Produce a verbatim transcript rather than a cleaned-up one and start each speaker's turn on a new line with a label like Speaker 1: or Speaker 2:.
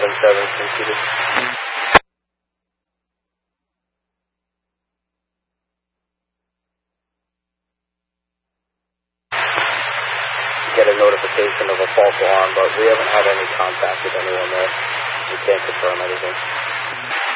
Speaker 1: seven seven, St. Get a notification of a false alarm, but we haven't had any contact with anyone there. We can't confirm anything.